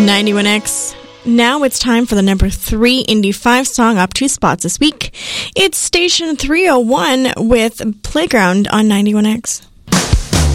91X. Now it's time for the number 3 Indie 5 song up 2 spots this week. It's Station 301 with Playground on 91X.